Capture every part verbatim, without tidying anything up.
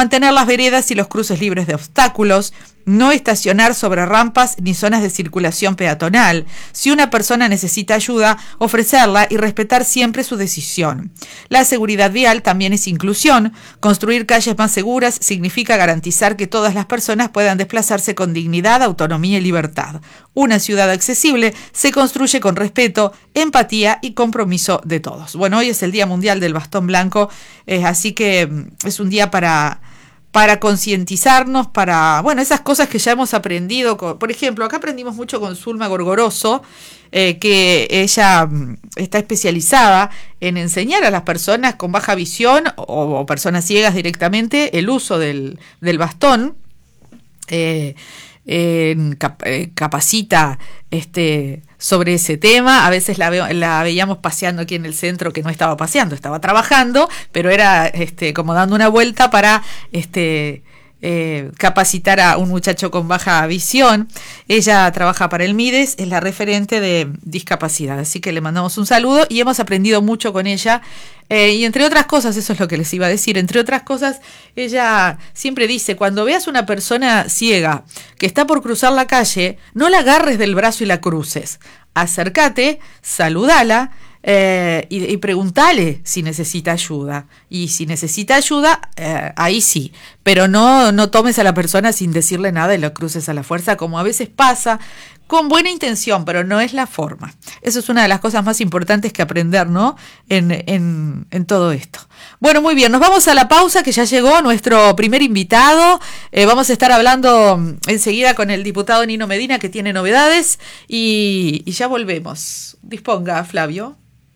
mantener las veredas y los cruces libres de obstáculos, no estacionar sobre rampas ni zonas de circulación peatonal. Si una persona necesita ayuda, ofrecerla y respetar siempre su decisión. La seguridad vial también es inclusión. Construir calles más seguras significa garantizar que todas las personas puedan desplazarse con dignidad, autonomía y libertad. Una ciudad accesible se construye con respeto, empatía y compromiso de todos. Bueno, hoy es el Día Mundial del Bastón Blanco, eh, así que es un día para... para concientizarnos, para, bueno, esas cosas que ya hemos aprendido. Por ejemplo, acá aprendimos mucho con Zulma Gorgoroso, eh, que ella está especializada en enseñar a las personas con baja visión o, o personas ciegas directamente el uso del, del bastón. Eh, eh, cap, eh, capacita este sobre ese tema. A veces la, ve, la veíamos paseando aquí en el centro, que no estaba paseando, estaba trabajando, pero era este como dando una vuelta para este eh, capacitar a un muchacho con baja visión. Ella trabaja para el MIDES, es la referente de discapacidad, así que le mandamos un saludo y hemos aprendido mucho con ella. Eh, y entre otras cosas, eso es lo que les iba a decir, entre otras cosas, ella siempre dice, cuando veas una persona ciega que está por cruzar la calle, no la agarres del brazo y la cruces. Acércate, saludala eh, y, y preguntale si necesita ayuda. Y si necesita ayuda, eh, ahí sí. Pero no, no tomes a la persona sin decirle nada y la cruces a la fuerza, como a veces pasa, con buena intención, pero no es la forma. Eso es una de las cosas más importantes que aprender, ¿no? En, en, en todo esto. Bueno, muy bien, nos vamos a la pausa, que ya llegó nuestro primer invitado. Eh, vamos a estar hablando enseguida con el diputado Nino Medina, que tiene novedades, y, y ya volvemos. Disponga, Flavio.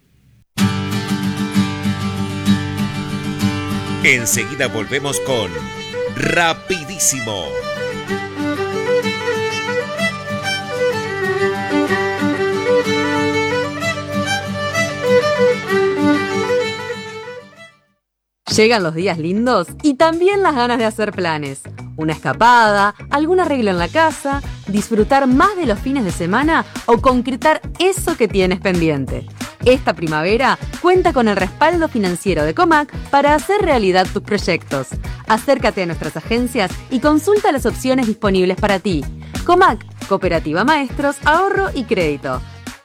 Enseguida volvemos con Rapidísimo. Llegan los días lindos y también las ganas de hacer planes. Una escapada, algún arreglo en la casa, disfrutar más de los fines de semana o concretar eso que tienes pendiente. Esta primavera cuenta con el respaldo financiero de Comac para hacer realidad tus proyectos. Acércate a nuestras agencias y consulta las opciones disponibles para ti. Comac, Cooperativa Maestros, Ahorro y Crédito.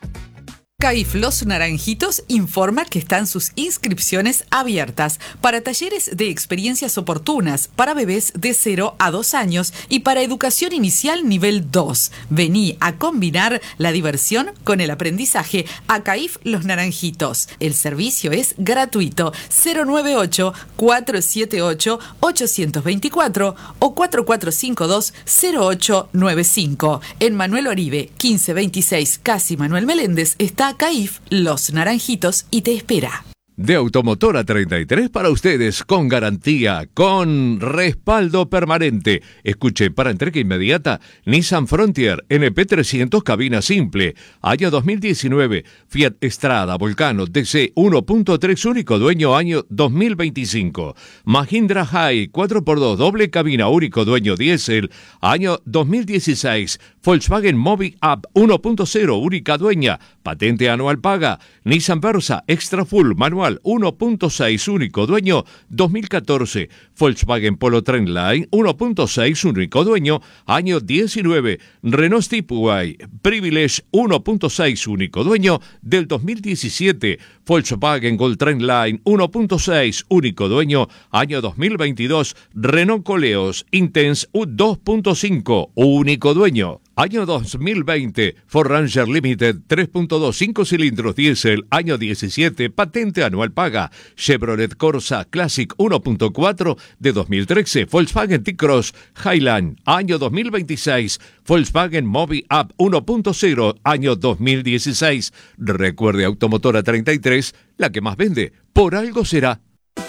CAIF Los Naranjitos informa que están sus inscripciones abiertas para talleres de experiencias oportunas para bebés de cero a dos años y para educación inicial nivel dos. Vení a combinar la diversión con el aprendizaje a CAIF Los Naranjitos. El servicio es gratuito. cero nueve ocho, cuatro siete ocho, ocho dos cuatro o cuatro cuatro cinco dos, cero ocho nueve cinco. En Manuel Oribe, quince veintiséis, Casi Manuel Meléndez, está CAIF Los Naranjitos y te espera. De Automotora treinta y tres para ustedes, con garantía, con respaldo permanente. Escuche, para entrega inmediata, Nissan Frontier N P trescientos cabina simple, año dos mil diecinueve, Fiat Strada Volcano D C uno punto tres único dueño, año dos mil veinticinco, Mahindra High cuatro por dos doble cabina único dueño diésel, año dos mil dieciséis, Volkswagen Mobi Up uno punto cero única dueña, patente anual paga, Nissan Versa Extra Full manual uno punto seis único dueño dos mil catorce, Volkswagen Polo Trendline uno punto seis único dueño, año diecinueve, Renault Stepway Privilege uno punto seis único dueño del dos mil diecisiete, Volkswagen Gold Trendline uno punto seis único dueño, año dos mil veintidós, Renault Coleos Intense dos punto cinco único dueño. Año dos mil veinte, Ford Ranger Limited tres punto dos cinco cilindros diésel, año diecisiete, patente anual paga. Chevrolet Corsa Classic uno punto cuatro de dos mil trece, Volkswagen T-Cross Highland, año dos mil veintiséis, Volkswagen Mobi Up uno punto cero, año dos mil dieciséis. Recuerde, Automotora treinta y tres, la que más vende, por algo será.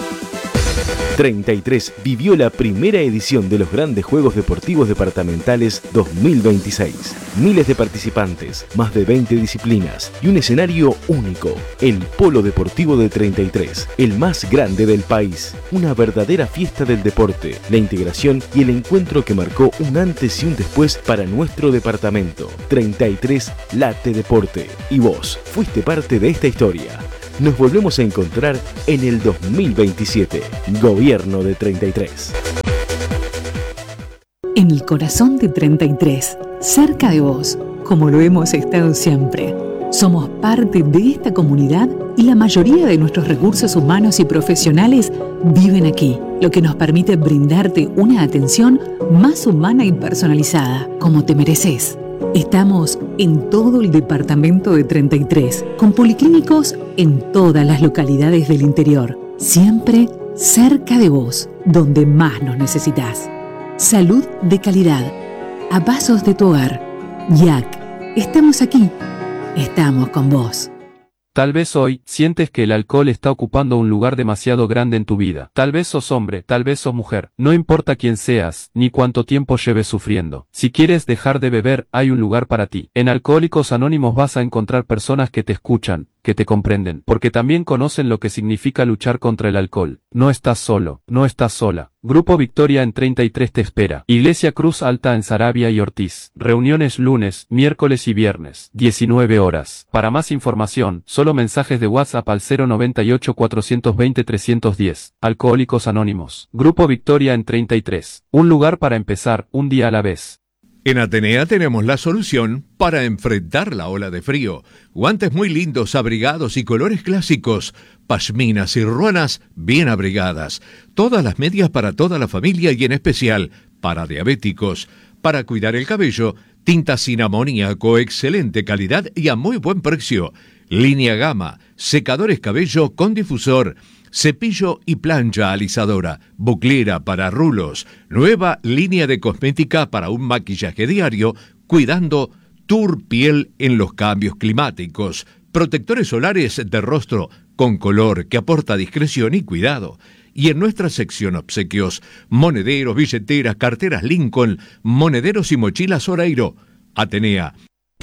treinta y tres vivió la primera edición de los Grandes Juegos Deportivos Departamentales dos mil veintiséis. Miles de participantes, más de veinte disciplinas y un escenario único. El Polo Deportivo de treinta y tres, el más grande del país. Una verdadera fiesta del deporte, la integración y el encuentro que marcó un antes y un después para nuestro departamento. treinta y tres Late Deporte. Y vos fuiste parte de esta historia. Nos volvemos a encontrar en el dos mil veintisiete. Gobierno de treinta y tres. en el corazón de treinta y tres, cerca de vos, como lo hemos estado siempre. Somos parte de esta comunidad y la mayoría de nuestros recursos humanos y profesionales viven aquí, lo que nos permite brindarte una atención más humana y personalizada, como te mereces. Estamos en todo el departamento de treinta y tres, con policlínicos en todas las localidades del interior, siempre cerca de vos, donde más nos necesitas. Salud de calidad, a pasos de tu hogar. Y A C, estamos aquí, estamos con vos. Tal vez hoy sientes que el alcohol está ocupando un lugar demasiado grande en tu vida. Tal vez sos hombre, tal vez sos mujer. No importa quién seas, ni cuánto tiempo lleves sufriendo. Si quieres dejar de beber, hay un lugar para ti. En Alcohólicos Anónimos vas a encontrar personas que te escuchan, que te comprenden, porque también conocen lo que significa luchar contra el alcohol. No estás solo, no estás sola. Grupo Victoria en treinta y tres te espera. Iglesia Cruz Alta en Saravia y Ortiz. Reuniones lunes, miércoles y viernes, diecinueve horas. Para más información, solo mensajes de WhatsApp al cero noventa y ocho, cuatrocientos veinte, trescientos diez. Alcohólicos Anónimos. Grupo Victoria en treinta y tres. Un lugar para empezar, un día a la vez. En Atenea tenemos la solución para enfrentar la ola de frío. Guantes muy lindos, abrigados y colores clásicos. Pashminas y ruanas bien abrigadas. Todas las medias para toda la familia y en especial para diabéticos. Para cuidar el cabello, tinta sin amoníaco, excelente calidad y a muy buen precio. Línea Gama, secadores cabello con difusor. Cepillo y plancha alisadora, buclera para rulos, nueva línea de cosmética para un maquillaje diario, cuidando tu piel en los cambios climáticos, protectores solares de rostro con color que aporta discreción y cuidado. Y en nuestra sección obsequios, monederos, billeteras, carteras Lincoln, monederos y mochilas Oreiro. Atenea.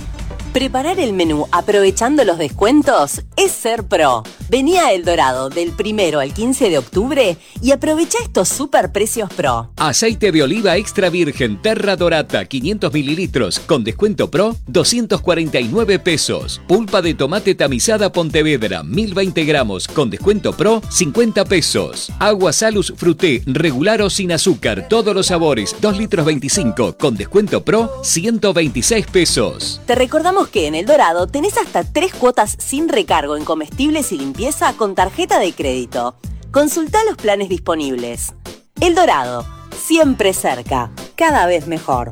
Preparar el menú aprovechando los descuentos es ser pro. Vení a El Dorado del primero al quince de octubre y aprovecha estos super precios pro. Aceite de oliva extra virgen Terra Dorata quinientos mililitros con descuento pro doscientos cuarenta y nueve pesos. Pulpa de tomate tamizada Pontevedra mil veinte gramos con descuento pro cincuenta pesos. Agua Salus Fruté regular o sin azúcar todos los sabores dos litros veinticinco con descuento pro ciento veintiséis pesos. Te recordamos que en El Dorado tenés hasta tres cuotas sin recargo en comestibles y limpieza con tarjeta de crédito. Consultá los planes disponibles. El Dorado, siempre cerca, cada vez mejor.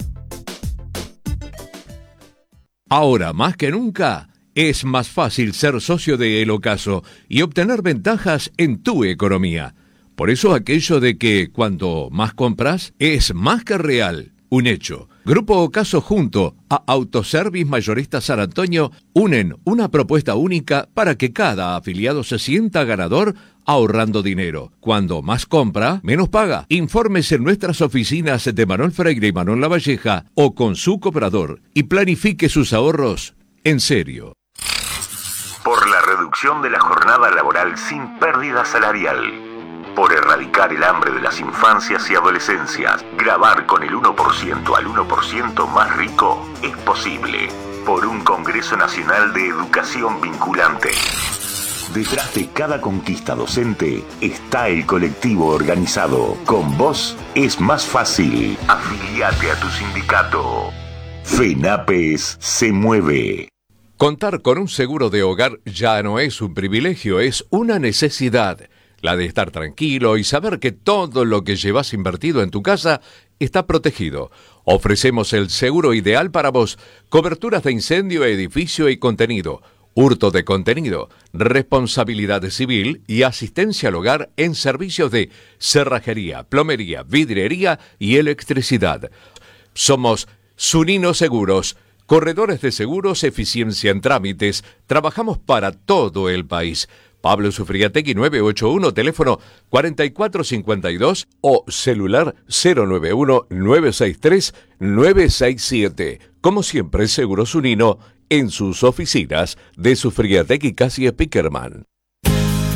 Ahora más que nunca es más fácil ser socio de El Ocaso y obtener ventajas en tu economía. Por eso aquello de que cuando más compras es más que real. Un hecho. Grupo Ocaso junto a Autoservice Mayorista San Antonio unen una propuesta única para que cada afiliado se sienta ganador ahorrando dinero. Cuando más compra, menos paga. Informes en nuestras oficinas de Manuel Freire y Manuel Lavalleja o con su cobrador y planifique sus ahorros en serio. Por la reducción de la jornada laboral sin pérdida salarial. Por erradicar el hambre de las infancias y adolescencias, grabar con el uno por ciento al uno por ciento más rico es posible. Por un Congreso Nacional de Educación Vinculante. Detrás de cada conquista docente está el colectivo organizado. Con vos es más fácil. Afiliate a tu sindicato. FENAPES se mueve. Contar con un seguro de hogar ya no es un privilegio, es una necesidad. La de estar tranquilo y saber que todo lo que llevas invertido en tu casa está protegido. Ofrecemos el seguro ideal para vos. Coberturas de incendio, edificio y contenido. Hurto de contenido. Responsabilidad civil y asistencia al hogar en servicios de cerrajería, plomería, vidriería y electricidad. Somos Zunino Seguros. Corredores de seguros, eficiencia en trámites. Trabajamos para todo el país. Pablo Sufriategui nueve ocho uno, teléfono cuatro cuatro cinco dos o celular cero nueve uno nueve seis tres nueve seis siete. Como siempre, Seguros Unino en sus oficinas de Sufriategui Casi Pickerman.